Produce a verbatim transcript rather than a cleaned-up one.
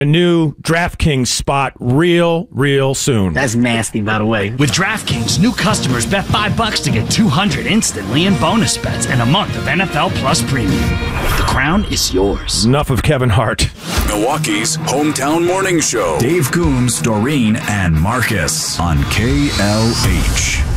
a new DraftKings spot real, real soon. That's nasty, by the way. With DraftKings, new customers bet five bucks to get two hundred instantly in bonus bets and a month of N F L Plus Premium. The crown is yours. Enough of Kevin Hart. Milwaukee's hometown morning show. Dave Coombs, Doreen, and Marcus on K L H.